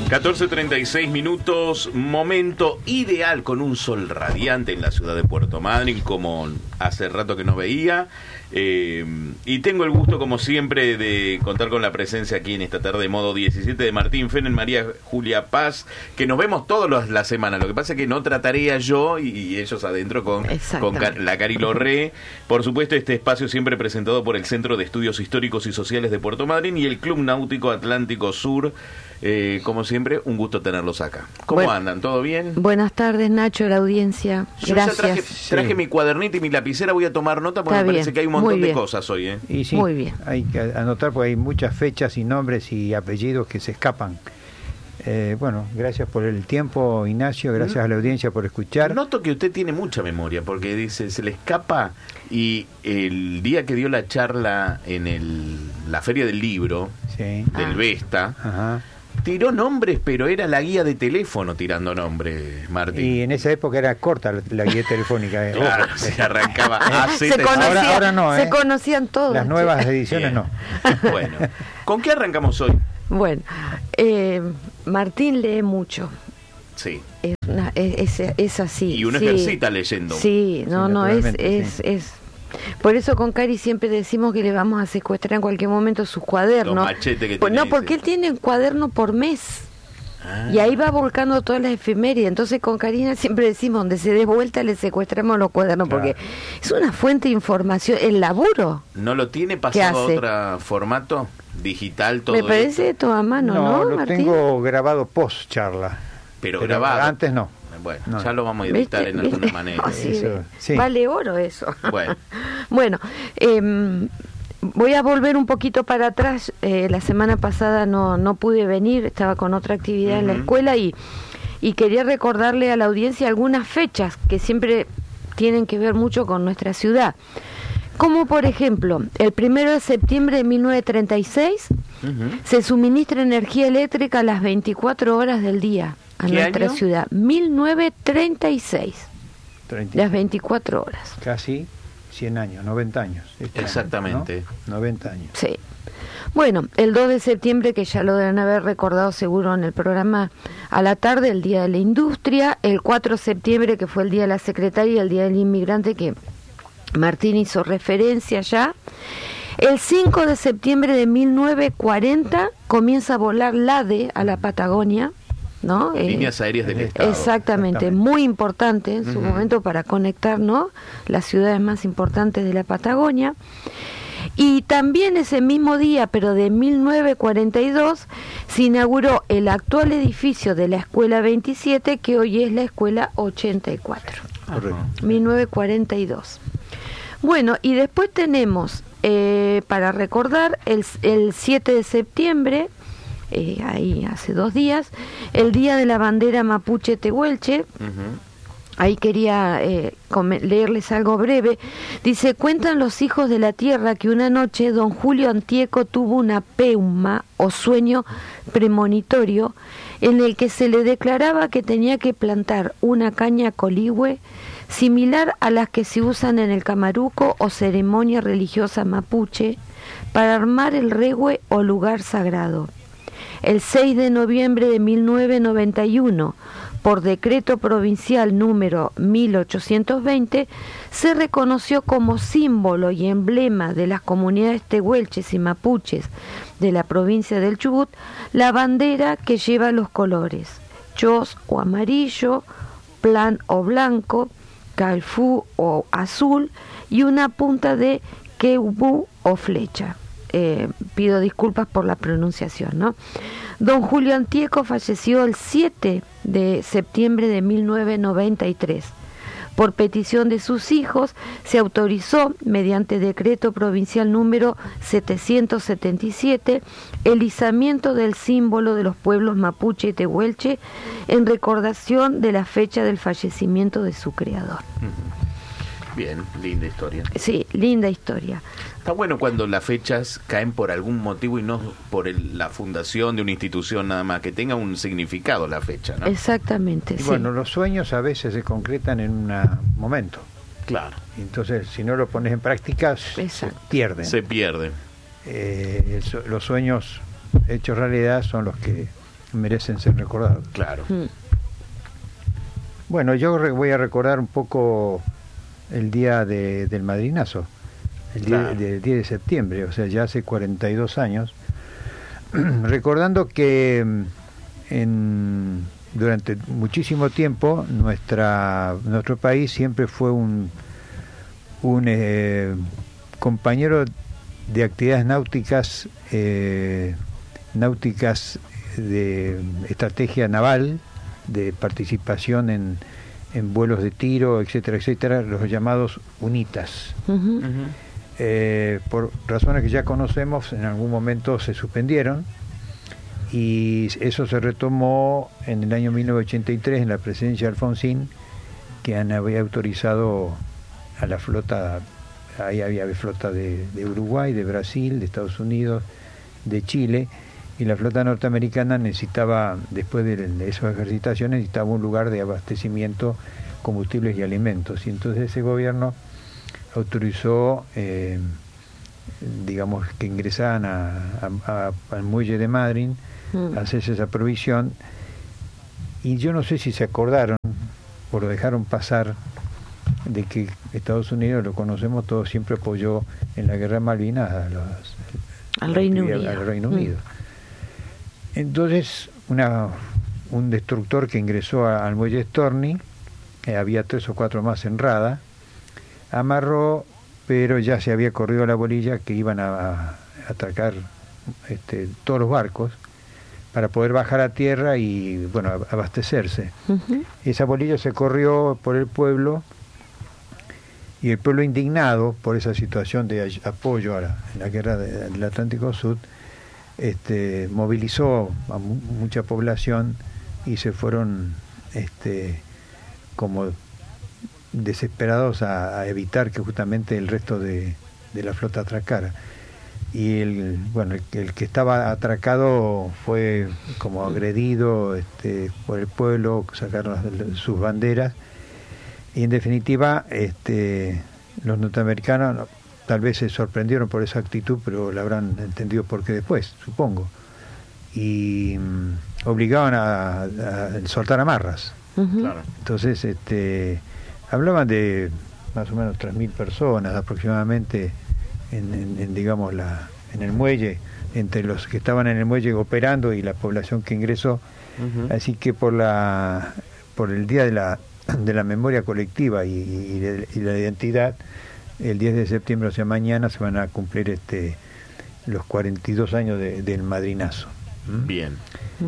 14:36 minutos, momento ideal con un sol radiante en la ciudad de Puerto Madryn, como hace rato que no veía. Y tengo el gusto, como siempre, de contar con la presencia aquí en esta tarde, modo 17, de Martín Fenen, María Julia Paz, que nos vemos todas las semanas. Lo que pasa es que en otra tarea yo y ellos adentro con la Cari Lorré. Por supuesto, este espacio siempre presentado por el Centro de Estudios Históricos y Sociales de Puerto Madryn y el Club Náutico Atlántico Sur. Como siempre, un gusto tenerlos acá. ¿Cómo andan? ¿Todo bien? Buenas tardes, Nacho, la audiencia. Yo Gracias. Ya traje mi cuadernito y mi lapicera, voy a tomar nota porque me parece que hay un montón de cosas hoy. Y sí, muy bien. Hay que anotar porque hay muchas fechas y nombres y apellidos que se escapan. Bueno, gracias por el tiempo, Ignacio, gracias a la audiencia por escuchar. Noto que usted tiene mucha memoria porque dice, se le escapa, y el día que dio la charla en la Feria del Libro, del Vesta, tiró nombres, pero era la guía de teléfono tirando nombres, Martín. Y en esa época era corta la guía telefónica. Claro, se arrancaba a Z. Ahora no, se conocían todos. Las nuevas ediciones no. Bueno, ¿con qué arrancamos hoy? Bueno, Martín lee mucho. Sí. Es así. Y uno ejercita leyendo. Sí, es. Por eso con Cari siempre decimos que le vamos a secuestrar en cualquier momento sus cuadernos. Los machetes que tiene. No, porque él tiene un cuaderno por mes. Y ahí va volcando todas las efemérides. Entonces con Karina siempre decimos, donde se dé vuelta le secuestramos los cuadernos, porque es una fuente de información, el laburo. ¿No lo tiene pasado a otro formato digital todo? Me parece todo a mano, ¿no, lo Martín? tengo grabado post charla. Pero grabado. Antes no. Bueno, ya lo vamos a editar en alguna manera. Sí. Vale oro eso. Bueno, voy a volver un poquito para atrás. La semana pasada no pude venir, estaba con otra actividad en la escuela y quería recordarle a la audiencia algunas fechas que siempre tienen que ver mucho con nuestra ciudad. Como por ejemplo, el 1 de septiembre de 1936 se suministra energía eléctrica a las 24 horas del día a nuestra ciudad. 1936. Las 24 horas. Casi 100 años, 90 años. Exactamente. ¿No? 90 años. Sí. Bueno, el 2 de septiembre, que ya lo deben haber recordado seguro en el programa a la tarde, el Día de la Industria. El 4 de septiembre, que fue el Día de la Secretaria y el Día del Inmigrante, que Martín hizo referencia ya. El 5 de septiembre de 1940 comienza a volar la ADE a la Patagonia, ¿no? Líneas aéreas del Estado. Exactamente, muy importante en su momento para conectar, ¿no?, las ciudades más importantes de la Patagonia. Y también ese mismo día, pero de 1942, se inauguró el actual edificio de la Escuela 27, que hoy es la Escuela 84. 1942. Bueno, y después tenemos, para recordar, el 7 de septiembre, ahí hace 2 días, el Día de la Bandera Mapuche Tehuelche. Ahí quería leerles algo breve. Dice, cuentan los hijos de la tierra que una noche don Julio Antieco tuvo una peuma o sueño premonitorio en el que se le declaraba que tenía que plantar una caña coligüe similar a las que se usan en el Camaruco o ceremonia religiosa mapuche para armar el regue o lugar sagrado. El 6 de noviembre de 1991, por decreto provincial número 1820, se reconoció como símbolo y emblema de las comunidades tehuelches y mapuches de la provincia del Chubut la bandera que lleva los colores chos o amarillo, plan o blanco, calfú o azul y una punta de queubú o flecha. Pido disculpas por la pronunciación, ¿no? Don Julio Antieco falleció el 7 de septiembre de 1993. Por petición de sus hijos, se autorizó, mediante decreto provincial número 777, el izamiento del símbolo de los pueblos mapuche y tehuelche en recordación de la fecha del fallecimiento de su creador. Bien, linda historia. Sí, linda historia. Está bueno cuando las fechas caen por algún motivo y no por la fundación de una institución nada más, que tenga un significado la fecha, ¿no? Exactamente, y sí. Bueno, los sueños a veces se concretan en un momento. Claro. Entonces, si no lo pones en práctica, se pierden. Se pierden. Los sueños hechos realidad son los que merecen ser recordados. Claro. Bueno, yo voy a recordar un poco el día del madrinazo, el día, del 10 de septiembre, o sea, ya hace 42 años, recordando que durante muchísimo tiempo nuestro país siempre fue un compañero de actividades náuticas de estrategia naval, de participación en vuelos de tiro, etcétera, etcétera, los llamados UNITAS. Por razones que ya conocemos, en algún momento se suspendieron y eso se retomó en el año 1983 en la presidencia de Alfonsín, que había autorizado a la flota. Ahí había flota de Uruguay, de Brasil, de Estados Unidos, de Chile, y la flota norteamericana necesitaba, después de esas ejercitaciones, necesitaba un lugar de abastecimiento, combustibles y alimentos. Y entonces ese gobierno autorizó, digamos, que ingresaran al muelle de Madryn a hacerse esa provisión. Y yo no sé si se acordaron o lo dejaron pasar, de que Estados Unidos, lo conocemos todos, siempre apoyó en la guerra de Malvinas al Reino Unido. Entonces, un destructor que ingresó al muelle Storni, había 3 o 4 más en rada, amarró, pero ya se había corrido la bolilla que iban a atracar todos los barcos para poder bajar a tierra y, bueno, abastecerse. Esa bolilla se corrió por el pueblo, y el pueblo, indignado por esa situación de apoyo en la guerra del Atlántico Sur, movilizó a mucha población y se fueron como desesperados a evitar que justamente el resto de la flota atracara. Y el que estaba atracado fue como agredido por el pueblo, sacaron sus banderas. Y en definitiva, los norteamericanos tal vez se sorprendieron por esa actitud, pero la habrán entendido por qué después, supongo. Y obligaban a soltar amarras. Claro. Entonces, hablaban de más o menos 3.000 personas aproximadamente digamos, en el muelle, entre los que estaban en el muelle operando y la población que ingresó. Así que por el día de la memoria colectiva y la identidad, el 10 de septiembre, o sea, mañana, se van a cumplir los 42 años del madrinazo. Bien.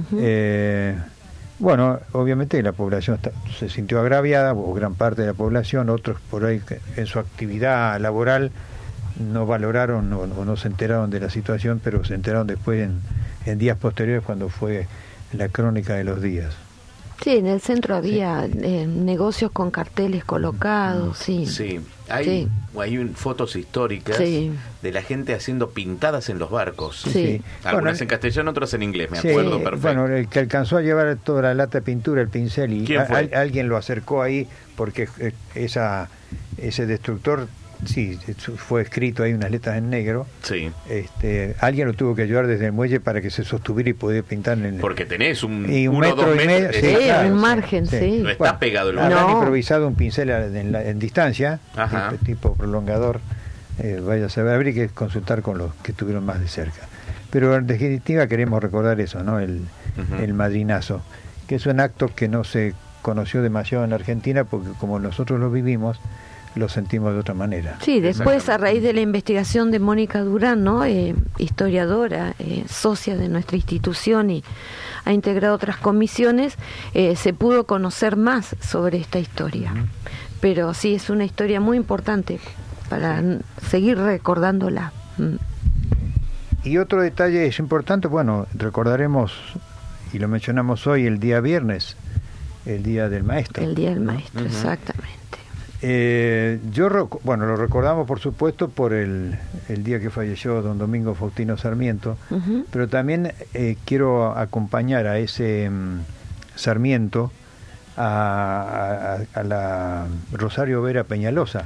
Bueno, obviamente la población se sintió agraviada, o gran parte de la población, otros por ahí en su actividad laboral no valoraron o no se enteraron de la situación, pero se enteraron después en días posteriores, cuando fue la crónica de los días. Sí, en el centro había negocios con carteles colocados, sí. Sí, hay fotos históricas de la gente haciendo pintadas en los barcos. Sí. Algunas en castellano, otras en inglés, me acuerdo perfecto. Bueno, el que alcanzó a llevar toda la lata de pintura, el pincel, y alguien lo acercó ahí, porque ese destructor, sí, fue escrito ahí unas letras en negro. Sí. Alguien lo tuvo que ayudar desde el muelle para que se sostuviera y pudiera pintar porque tenés un metro y medio, sí, claro, un margen, sí. No está pegado el margen. Han improvisado un pincel en distancia, tipo prolongador. Vaya a saber, habría que consultar con los que estuvieron más de cerca. Pero en definitiva queremos recordar eso, ¿no? El madrinazo, que es un acto que no se conoció demasiado en la Argentina, porque como nosotros lo vivimos, lo sentimos de otra manera. Sí, después, a raíz de la investigación de Mónica Durán, ¿no? Historiadora, socia de nuestra institución, y ha integrado otras comisiones, se pudo conocer más sobre esta historia. Pero sí, es una historia muy importante para seguir recordándola. Y otro detalle es importante, bueno, recordaremos, y lo mencionamos hoy, el día viernes, el Día del Maestro. El Día del Maestro, exactamente. Lo recordamos, por supuesto, por el día que falleció don Domingo Faustino Sarmiento, pero también quiero acompañar a ese Sarmiento a la Rosario Vera Peñalosa,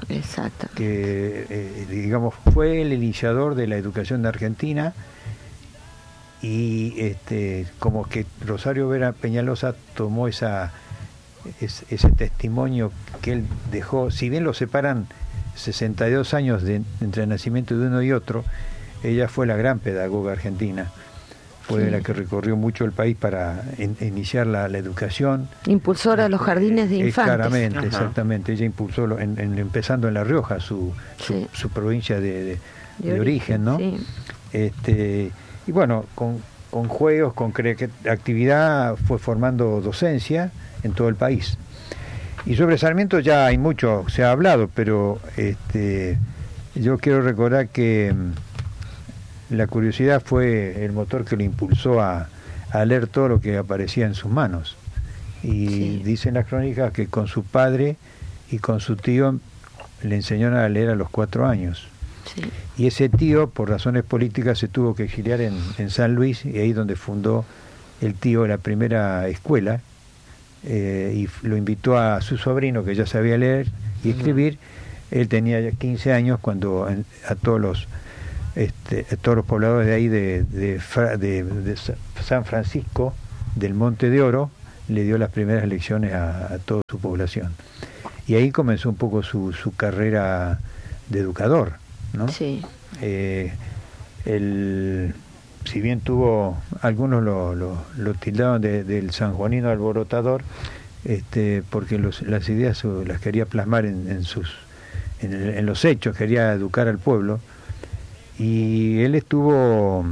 que digamos fue el iniciador de la educación de Argentina, y como que Rosario Vera Peñalosa tomó ese testimonio que él dejó, si bien lo separan 62 años entre el nacimiento de uno y otro, ella fue la gran pedagoga argentina, fue la que recorrió mucho el país para iniciar la educación. Impulsora de los jardines de infantes. Claramente, exactamente, ella impulsó, empezando en La Rioja, su provincia de origen, ¿no? Sí. Y bueno, con juegos, con actividad, fue formando docencia en todo el país. Y sobre Sarmiento ya hay mucho, se ha hablado, pero yo quiero recordar que la curiosidad fue el motor que lo impulsó a leer todo lo que aparecía en sus manos. Y dicen las crónicas que con su padre y con su tío le enseñaron a leer a los 4 años. Sí. Y ese tío, por razones políticas, se tuvo que exiliar en San Luis, y ahí donde fundó el tío la primera escuela, y lo invitó a su sobrino, que ya sabía leer y escribir. Él tenía ya 15 años cuando a todos los pobladores de ahí de San Francisco del Monte de Oro le dio las primeras lecciones a toda su población. Y ahí comenzó un poco su carrera de educador, ¿no? Sí. Si bien tuvo, algunos lo tildaban del sanjuanino alborotador, porque las ideas las quería plasmar en los hechos, quería educar al pueblo, y él estuvo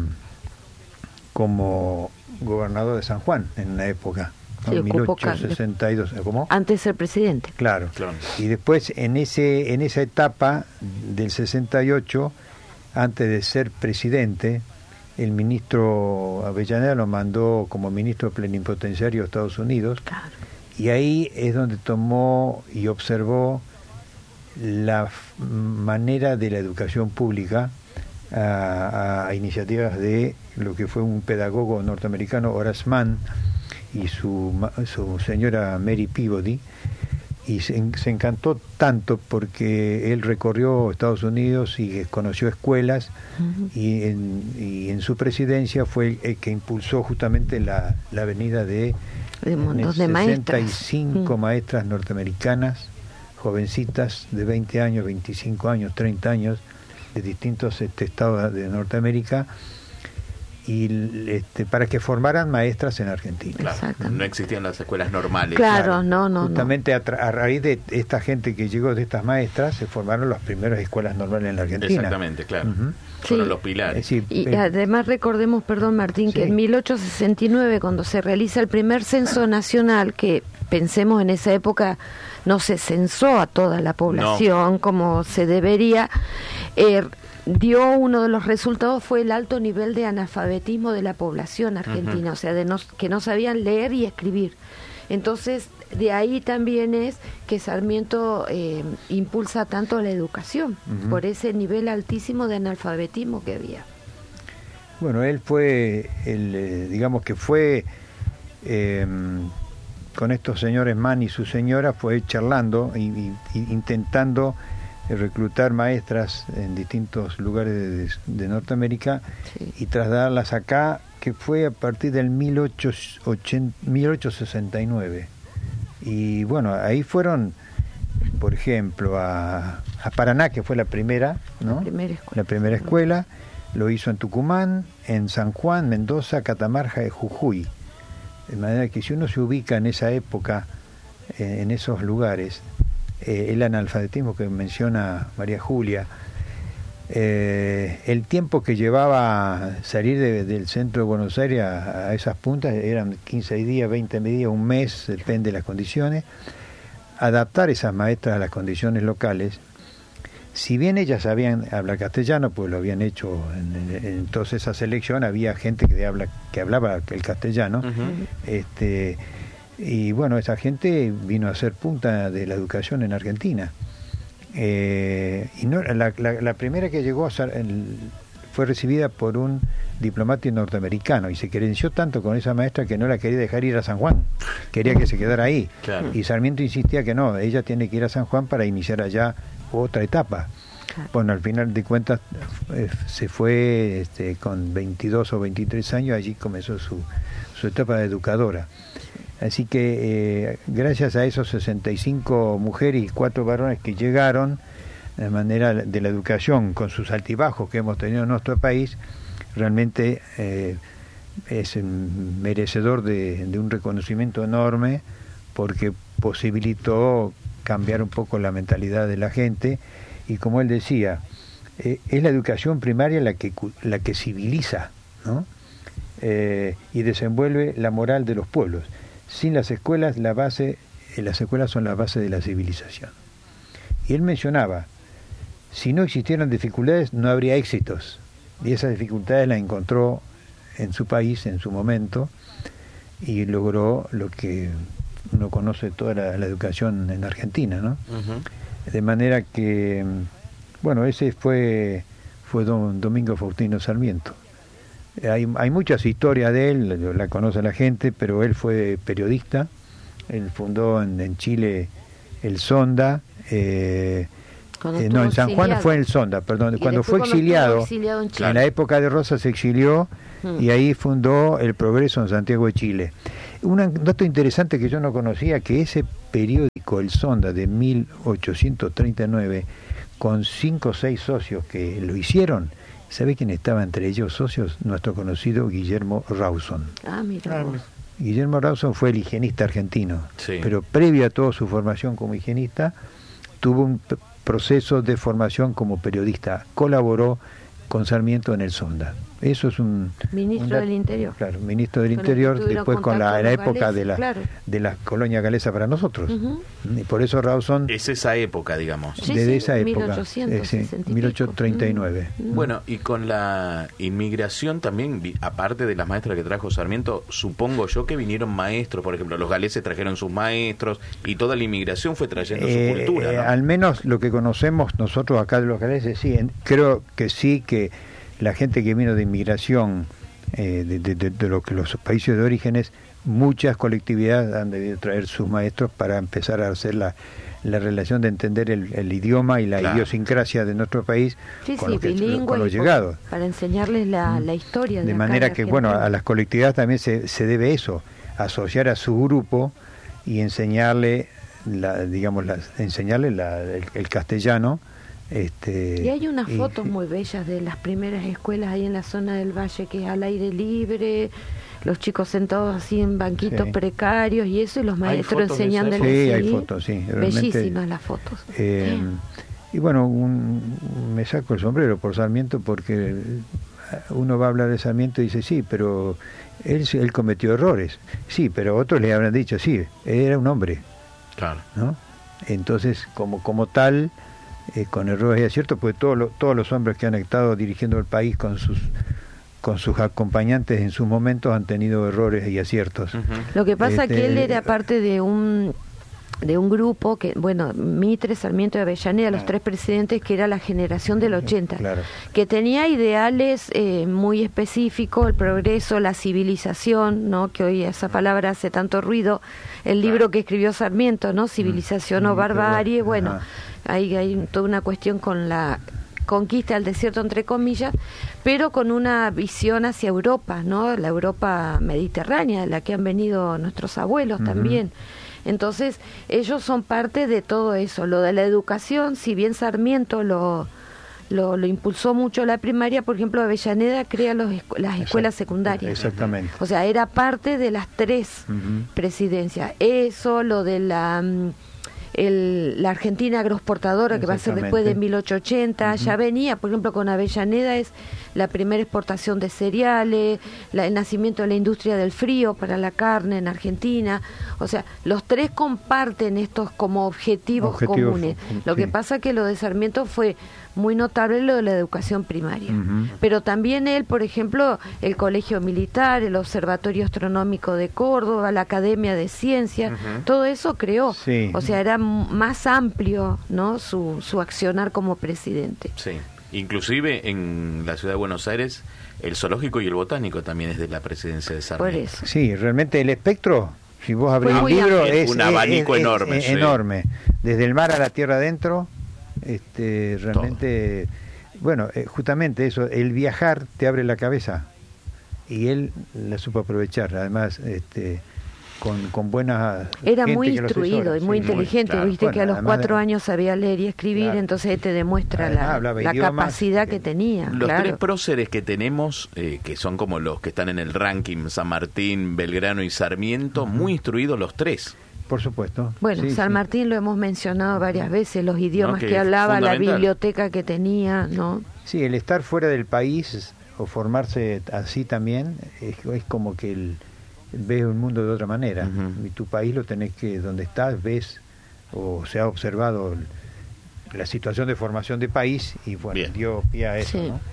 como gobernador de San Juan en una época, ¿no? En 1862, ¿cómo? Antes de ser presidente. Claro. Y después en esa etapa del 68, antes de ser presidente, el ministro Avellaneda lo mandó como ministro plenipotenciario a Estados Unidos. Claro. Y ahí es donde tomó y observó la manera de la educación pública a iniciativas de lo que fue un pedagogo norteamericano, Horace Mann, y su señora Mary Peabody, y se encantó tanto porque él recorrió Estados Unidos y conoció escuelas, y en su presidencia fue el que impulsó justamente la venida de 65 maestras norteamericanas, jovencitas de 20 años, 25 años, 30 años, de distintos estados de Norteamérica, y para que formaran maestras en Argentina. Claro, no existían las escuelas normales. Claro, no. Justamente a raíz de esta gente que llegó, de estas maestras, se formaron las primeras escuelas normales en la Argentina. Exactamente, claro. Fueron los pilares. Y además recordemos, perdón Martín, que en 1869, cuando se realiza el primer censo nacional, que pensemos en esa época no se censó a toda la población como se debería, dio uno de los resultados fue el alto nivel de analfabetismo de la población argentina, o sea, que no sabían leer y escribir. Entonces, de ahí también es que Sarmiento impulsa tanto la educación, por ese nivel altísimo de analfabetismo que había. Bueno, él fue, digamos que fue, con estos señores Mann y su señora, fue charlando y intentando reclutar maestras en distintos lugares de Norteamérica, y trasladarlas acá, que fue a partir del 1869. Y bueno, ahí fueron, por ejemplo, a Paraná, que fue la primera, ¿no? La primera escuela. Lo hizo en Tucumán, en San Juan, Mendoza, Catamarca y Jujuy. De manera que si uno se ubica en esa época, en esos lugares, el analfabetismo que menciona María Julia, el tiempo que llevaba salir del centro de Buenos Aires a esas puntas eran 15 días, 20 días, un mes, depende de las condiciones. Adaptar esas maestras a las condiciones locales, si bien ellas sabían hablar castellano, pues lo habían hecho en toda esa selección, había gente que hablaba el castellano, y bueno, esa gente vino a ser punta de la educación en Argentina. Y no, la primera que llegó fue recibida por un diplomático norteamericano, y se querenció tanto con esa maestra que no la quería dejar ir a San Juan, quería que se quedara ahí. Claro. Y Sarmiento insistía que no, ella tiene que ir a San Juan para iniciar allá otra etapa. Claro. Bueno, al final de cuentas se fue con 22 o 23 años, allí comenzó su etapa de educadora. Así que gracias a esos 65 mujeres y 4 varones que llegaron, de manera de la educación, con sus altibajos que hemos tenido en nuestro país, realmente es merecedor de un reconocimiento enorme, porque posibilitó cambiar un poco la mentalidad de la gente, y como él decía, es la educación primaria la que civiliza, ¿no? Y desenvuelve la moral de los pueblos. Sin las escuelas, las escuelas son la base de la civilización. Y él mencionaba, si no existieran dificultades, no habría éxitos. Y esas dificultades las encontró en su país, en su momento, y logró lo que uno conoce toda la educación en Argentina, ¿no? Uh-huh. De manera que, bueno, ese fue don Domingo Faustino Sarmiento. Hay muchas historias de él, la conoce la gente, pero él fue periodista. Él fundó en Chile el Sonda, en San Juan fue el Sonda, perdón. Cuando fue exiliado en la época de Rosas se exilió y ahí fundó El Progreso en Santiago de Chile. Un dato interesante que yo no conocía, que ese periódico, el Sonda, de 1839, con 5 o 6 socios que lo hicieron, ¿sabe quién estaba entre ellos socios? Nuestro conocido Guillermo Rawson. Ah, mira. Guillermo Rawson fue el higienista argentino, sí. Pero previo a toda su formación como higienista, tuvo un proceso de formación como periodista. Colaboró con Sarmiento en el Sonda. Eso es un ministro del Interior. Claro, ministro del Interior, después con la época galeses, de la colonia galesa para nosotros. Uh-huh. Y por eso Rawson... Es esa época, digamos. Desde esa época. 1839. Uh-huh. Bueno, y con la inmigración también, aparte de las maestras que trajo Sarmiento, supongo yo que vinieron maestros, por ejemplo, los galeses trajeron sus maestros y toda la inmigración fue trayendo su cultura, ¿no? Al menos lo que conocemos nosotros acá de los galeses, sí, creo que sí, que la gente que vino de inmigración de los países de orígenes, muchas colectividades han debido traer sus maestros para empezar a hacer la relación de entender el idioma y la idiosincrasia de nuestro país con los llegados. Para enseñarles la historia. De manera que, bueno, a las colectividades también se debe eso, asociar a su grupo y enseñarle, el castellano. Y hay unas fotos muy bellas de las primeras escuelas ahí en la zona del valle, que es al aire libre, los chicos sentados así en banquitos precarios y eso, y los maestros enseñándoles. Sí, hay fotos, sí. Bellísimas las fotos. Y bueno, me saco el sombrero por Sarmiento, porque uno va a hablar de Sarmiento y dice, sí, pero él cometió errores. Sí, pero otros le habrán dicho, sí, él era un hombre. Claro. ¿No? Entonces, como tal... con errores y aciertos, pues todos los hombres que han estado dirigiendo el país con sus acompañantes en sus momentos han tenido errores y aciertos. Uh-huh. Lo que pasa que él era parte de un grupo que, bueno, Mitre, Sarmiento y Avellaneda, los 3 presidentes, que era la generación del 80, claro, que tenía ideales muy específicos, el progreso, la civilización, ¿no? Que hoy esa palabra hace tanto ruido, el libro que escribió Sarmiento, ¿no? Civilización o barbarie, bueno, hay toda una cuestión con la conquista del desierto, entre comillas, pero con una visión hacia Europa, ¿no? La Europa mediterránea, de la que han venido nuestros abuelos también. Entonces, ellos son parte de todo eso. Lo de la educación, si bien Sarmiento lo impulsó mucho la primaria, por ejemplo, Avellaneda crea las escuelas secundarias. Exactamente. O sea, era parte de las 3 presidencias. Eso, lo de la Argentina agroexportadora, que va a ser después de 1880, ya venía, por ejemplo, con Avellaneda es la primera exportación de cereales, el nacimiento de la industria del frío para la carne en Argentina. O sea, los 3 comparten estos como objetivos comunes. Lo que pasa que lo de Sarmiento fue muy notable, lo de la educación primaria. Pero también él, por ejemplo, el Colegio Militar, el Observatorio Astronómico de Córdoba, la Academia de Ciencias, todo eso creó. Sí. O sea, era más amplio, ¿no? Su accionar como presidente. Sí. Inclusive en la ciudad de Buenos Aires, el zoológico y el botánico también es de la presidencia de Sarmiento. Por eso. Sí, realmente el espectro, si vos abrís el libro, es un abanico enorme. Enorme. Desde el mar a la tierra adentro, Realmente, bueno, justamente eso, el viajar te abre la cabeza y él la supo aprovechar, además, con buena era gente muy que lo instruido asesora, y muy sí, inteligente, claro. viste, Bueno, que a los además 4 años sabía leer y escribir, claro. entonces te demuestra Además, la hablaba idiomas, capacidad que tenía. Los claro. 3 próceres que tenemos, que son como los que están en el ranking, San Martín, Belgrano y Sarmiento, muy instruidos los 3. por supuesto. Bueno, Sí, San sí. Martín lo hemos mencionado varias veces, los idiomas No, que que hablaba, la fundamental. biblioteca que tenía, ¿no? Sí, el estar fuera del país o formarse así también es como que ves un mundo de otra manera. Ujú. Y tu país lo tenés que, donde estás, ves o se ha observado la situación de formación de país y bueno, Bien. dio pie a eso, Sí. ¿no?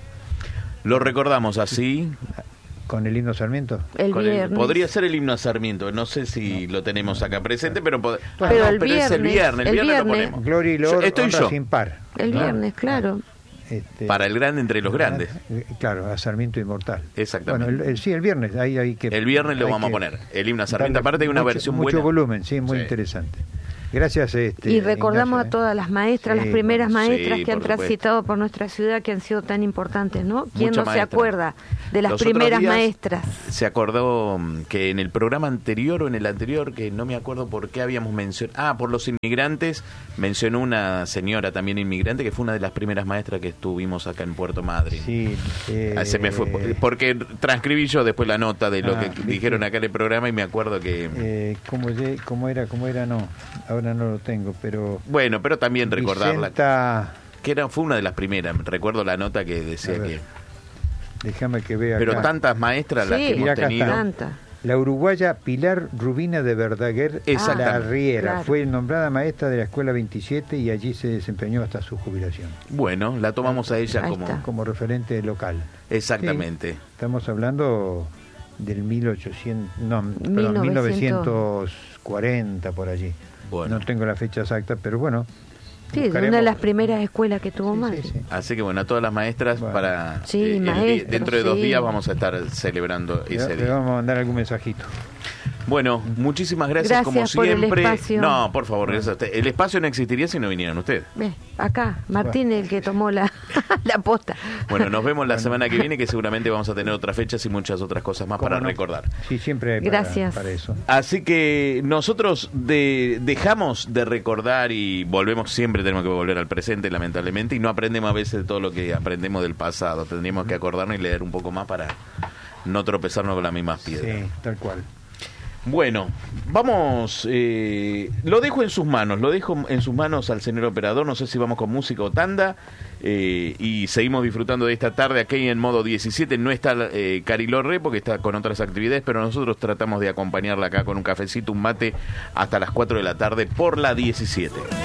Lo recordamos así. Con el himno Sarmiento. El con viernes. podría ser el himno a Sarmiento, no sé si lo tenemos acá presente, pero, Pero el es el viernes, viernes, el lo viernes. ponemos. Gloria y loor, Estoy honra yo. sin par. El ¿no? viernes, claro. Para el grande entre los grandes. Claro, a Sarmiento Inmortal. Exactamente. Bueno, sí, el viernes, ahí hay que... El viernes lo hay vamos a que poner. El himno a Sarmiento, darle aparte hay una mucho- versión mucho buena. volumen, sí, muy Sí. interesante. Gracias. Y recordamos Ignacio, a todas las maestras, Sí, las primeras bueno, maestras sí, que han por supuesto. transitado por nuestra ciudad, que han sido tan importantes, ¿no? ¿Quién Mucha no se maestra. acuerda de las Los otros primeras días maestras? Se acordó que en el programa anterior o en el anterior, que no me acuerdo por qué habíamos mencionado, por los inmigrantes, mencionó una señora también inmigrante que fue una de las primeras maestras que estuvimos acá en Puerto Madryn. Sí, Se me fue, porque transcribí yo después la nota de lo que viste. dijeron acá en el programa y me acuerdo que... ¿Cómo era? No, ahora no lo tengo, pero... Bueno, pero también recordarla, Vicenta, fue una de las primeras, recuerdo la nota que decía A ver, que... déjame que vea Pero acá. tantas maestras las Sí, que hemos Mira, acá tenido... está. Tanta. La uruguaya Pilar Rubina de Verdaguer Exactamente. La Riera Claro. fue nombrada maestra de la Escuela 27 y allí se desempeñó hasta su jubilación, Bueno, la tomamos a ella Ahí como... está. como referente local. Exactamente. Sí, estamos hablando del 1800, no, perdón, 1900. 1940 por allí. Bueno. No tengo la fecha exacta, pero bueno. Sí, de una de las primeras escuelas que tuvo Sí, Madrid. sí, sí. Así que bueno, a todas las maestras Bueno. para... Sí, maestros, dentro de 2 sí. días vamos a estar celebrando ese Le día. vamos a mandar algún mensajito. Bueno, muchísimas gracias, Gracias como por el siempre. espacio. No, por favor, gracias a usted. El espacio no existiría si no vinieran ustedes. Ve, acá, Martín el que tomó la posta. Bueno, nos vemos la semana que viene, que seguramente vamos a tener otras fechas y muchas otras cosas más ¿Cómo para no? recordar. Sí, siempre hay Gracias. para eso. Así que nosotros dejamos de recordar y volvemos, siempre tenemos que volver al presente, lamentablemente, y no aprendemos a veces de todo lo que aprendemos del pasado. Tendríamos que acordarnos y leer un poco más para no tropezarnos con las mismas piedras. Sí, tal cual. Bueno, vamos, lo dejo en sus manos al señor operador, no sé si vamos con música o tanda, y seguimos disfrutando de esta tarde aquí en modo 17, no está Cariló Re porque está con otras actividades, pero nosotros tratamos de acompañarla acá con un cafecito, un mate, hasta las 4 de la tarde por la 17.